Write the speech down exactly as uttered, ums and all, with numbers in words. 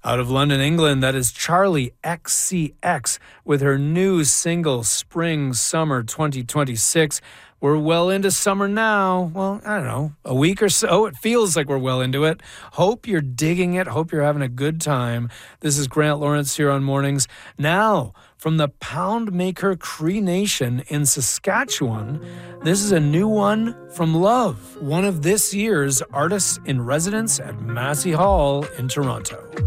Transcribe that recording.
Out of London, England, that is Charlie X C X with her new single, Spring Summer twenty twenty-six. We're well into summer now. Well, I don't know, a week or so. It feels like we're well into it. Hope you're digging it. Hope you're having a good time. This is Grant Lawrence here on Mornings. Now, from the Pound Maker Cree Nation in Saskatchewan, this is a new one from Love, one of this year's artists in residence at Massey Hall in Toronto.